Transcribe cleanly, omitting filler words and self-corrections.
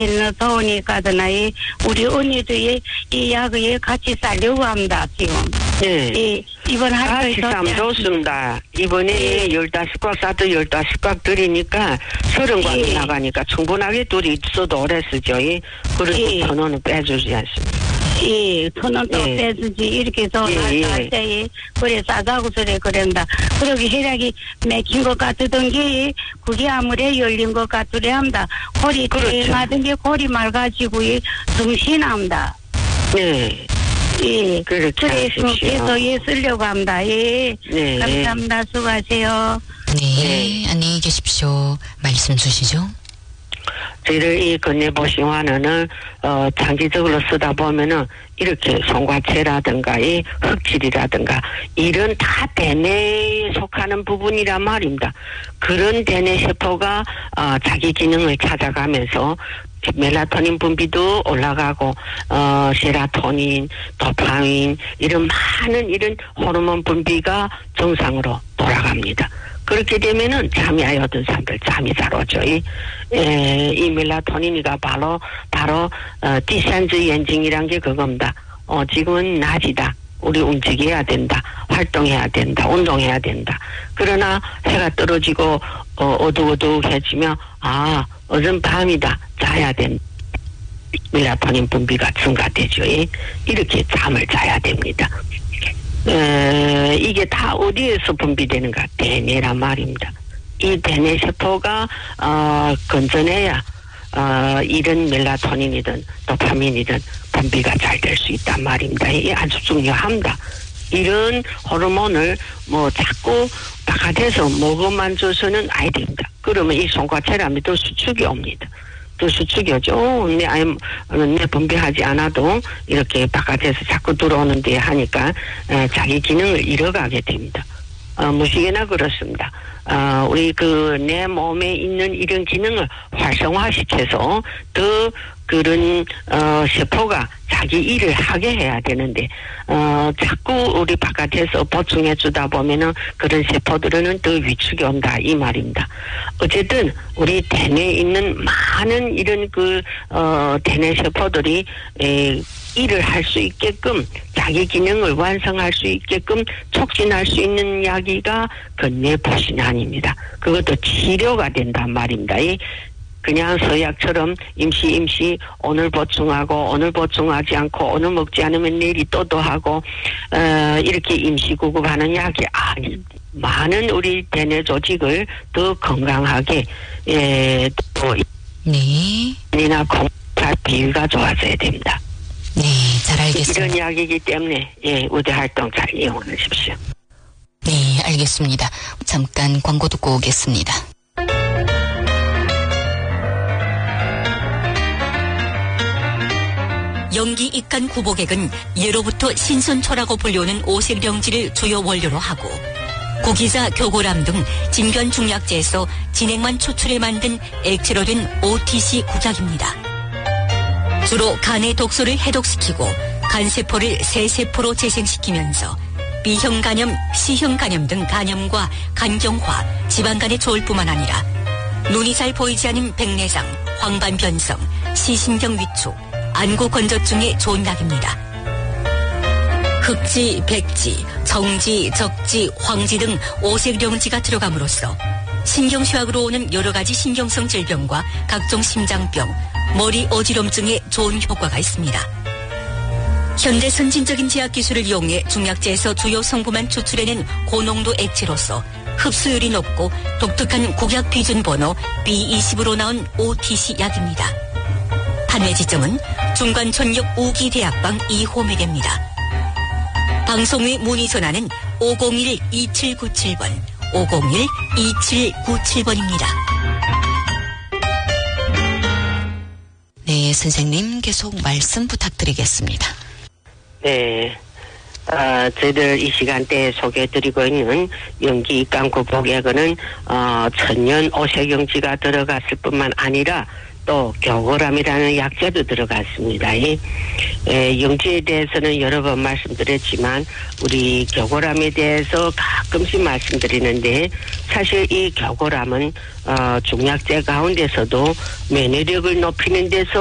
더우니까도 우리 언니도 이 약을 같이 살려고 합니다, 지금. 네. 이번 같이 학교에서. 싸면 좋습니다. 이번에 15꽉 싸도 15꽉 드리니까 30꽉이 나가니까 충분하게 둘이 있어도 오래 쓰죠. 그리고 1,000원은 빼주지 않습니다. 예, 1,000원 또 빼주지. 이렇게 해서 할 때, 그래, 싸다고 소리 그런다. 그러기 혈액이 맥힌 것 같던 게, 그게 아무래 열린 것 같으려 합니다. 골이 땡하던 게 골이 맑아지고, 정신합니다. 네. 예. 그렇게 그래서 계속 쓰려고 합니다. 예. 네. 감사합니다. 수고하세요. 네. 안녕히 계십시오. 말씀 주시죠. 저희들 이 건네보시화는 장기적으로 쓰다 보면은 이렇게 송과체라든가 이 흑질이라든가 이런 다 대뇌에 속하는 부분이란 말입니다. 그런 대뇌 세포가 자기 기능을 찾아가면서 멜라토닌 분비도 올라가고 세라토닌, 도파민 이런 많은 이런 호르몬 분비가 정상으로 돌아갑니다. 그렇게 되면은 잠이 안 오던 사람들 잠이 잘 오죠. 이 멜라토닌이가 바로 디센즈 엔징이란 게 그겁니다. 지금은 낮이다. 우리 움직여야 된다. 활동해야 된다. 운동해야 된다. 그러나 해가 떨어지고 어둑어둑해지면 어전 밤이다. 자야 된다. 멜라토닌 분비가 증가되죠. 이렇게 잠을 자야 됩니다. 이게 다 어디에서 분비되는가? 대뇌란 말입니다. 이 대뇌 세포가 건전해야 이런 멜라토닌이든 도파민이든 분비가 잘 될 수 있단 말입니다. 이게 아주 중요합니다. 이런 호르몬을 자꾸 바깥에서 먹어만 줘서는 아야 됩니다. 그러면 이 송과체라면 또 수축이 옵니다. 또 수축이 오죠. 내 분비하지 않아도 이렇게 바깥에서 자꾸 들어오는데 하니까 자기 기능을 잃어가게 됩니다. 무식이나 그렇습니다. 우리 내 몸에 있는 이런 기능을 활성화시켜서 더 그런 세포가 자기 일을 하게 해야 되는데 자꾸 우리 바깥에서 보충해 주다 보면은 그런 세포들은 더 위축이 온다 이 말입니다. 어쨌든 우리 대뇌에 있는 많은 이런 대뇌 세포들이 일을 할 수 있게끔 자기 기능을 완성할 수 있게끔 촉진할 수 있는 약이가 건네보신환입니다. 그것도 치료가 된단 말입니다. 그냥 서약처럼 임시 오늘 보충하고 오늘 보충하지 않고 오늘 먹지 않으면 내일이 또 하고 이렇게 임시 구급하는 약이 많은 우리 대뇌 조직을 더 건강하게 또 이나 공사 비율가 좋아져야 됩니다. 네, 잘 알겠습니다. 이런 약이기 때문에 의대 활동 잘 이용하십시오. 네, 알겠습니다. 잠깐 광고 듣고 오겠습니다. 영기 입간 구복액은 예로부터 신선초라고 불리우는 오색령지를 주요 원료로 하고 구기자, 교고람 등 진변 중약제에서 진액만 추출해 만든 액체로 된 OTC 구약입니다. 주로 간의 독소를 해독시키고 간세포를 새세포로 재생시키면서 B형 간염, C형 간염 등 간염과 간경화, 지방간에 좋을 뿐만 아니라 눈이 잘 보이지 않는 백내장, 황반변성, 시신경 위축, 안구 건조증에 좋은 약입니다. 흑지, 백지, 정지, 적지, 황지 등 오색령지가 들어감으로써 신경쇠약으로 오는 여러 가지 신경성 질병과 각종 심장병, 머리 어지럼증에 좋은 효과가 있습니다. 현대 선진적인 제약 기술을 이용해 중약제에서 주요 성분만 추출해낸 고농도 액체로서 흡수율이 높고 독특한 국약 비준 번호 B20으로 나온 OTC 약입니다. 판매 지점은 중관촌역 우기대학방 2호매대입니다. 방송의 문의 전화는 501-2797번, 501-2797번입니다. 네, 선생님 계속 말씀 부탁드리겠습니다. 네. 저희들 이 시간대에 소개해드리고 있는 연기입간 구복액은 천연 오색용지가 들어갔을 뿐만 아니라 또 교고람이라는 약재도 들어갔습니다. 영지에 대해서는 여러 번 말씀드렸지만 우리 교고람에 대해서 가끔씩 말씀드리는데 사실 이 교고람은 중약재 가운데서도 면역력을 높이는 데서